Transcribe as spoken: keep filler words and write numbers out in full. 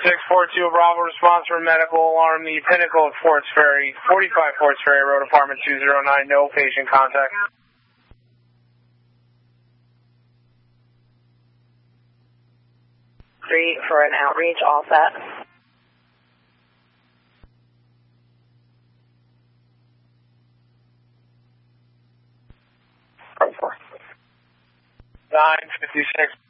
six four two Bravo, response for medical alarm, the Pinnacle at Forts Ferry, forty-five Forts Ferry Road, apartment two zero nine, no patient contact. Three for an outreach, all set. nine fifty-six